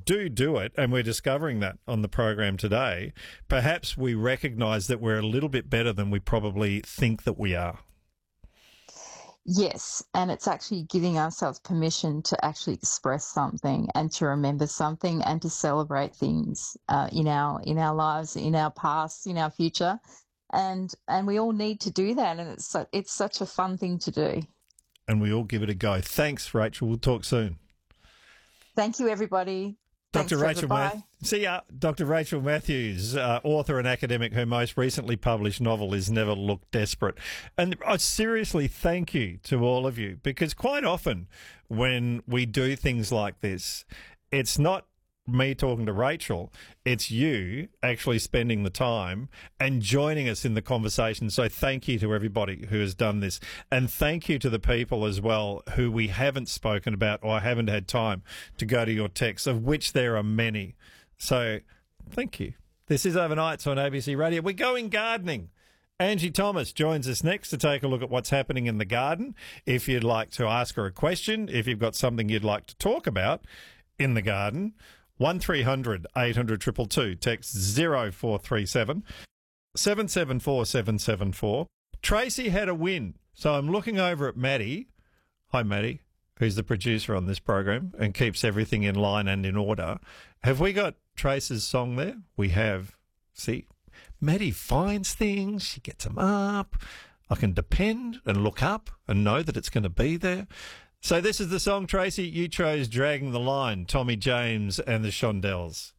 do it, and we're discovering that on the program today, perhaps we recognise that we're a little bit better than we probably think that we are. Yes, and it's actually giving ourselves permission to actually express something and to remember something and to celebrate things in our lives, in our past, in our future, and we all need to do that, and it's such a fun thing to do. And we all give it a go. Thanks, Rachel. We'll talk soon. Thank you, everybody. Dr. Thanks, Rachel See ya. Dr. Rachel Matthews, author and academic who most recently published novel is Never Look Desperate. And I seriously thank you to all of you, because quite often when we do things like this, it's not me talking to Rachel, it's you actually spending the time and joining us in the conversation. So thank you to everybody who has done this. And thank you to the people as well who we haven't spoken about or haven't had time to go to your texts, of which there are many. So thank you. This is Overnights on ABC Radio. We're going gardening. Angie Thomas joins us next to take a look at what's happening in the garden. If you'd like to ask her a question, if you've got something you'd like to talk about in the garden, 1300 800 222, text 0437 774 774. Tracy had a win. So I'm looking over at Maddie. Hi, Maddie, who's the producer on this program and keeps everything in line and in order. Have we got Trace's song there? We have. See, Maddie finds things. She gets them up. I can depend and look up and know that it's going to be there. So this is the song, Tracy. You chose Dragging the Line, Tommy James and the Shondells.